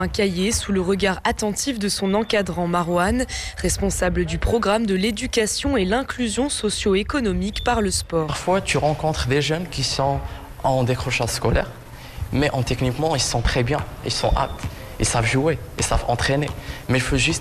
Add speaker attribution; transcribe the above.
Speaker 1: Un cahier sous le regard attentif de son encadrant Marouane, responsable du programme de l'éducation et l'inclusion socio-économique par le sport.
Speaker 2: Parfois, tu rencontres des jeunes qui sont en décrochage scolaire, mais techniquement, ils sont très bien, ils sont aptes, ils savent jouer, ils savent entraîner. Mais il faut juste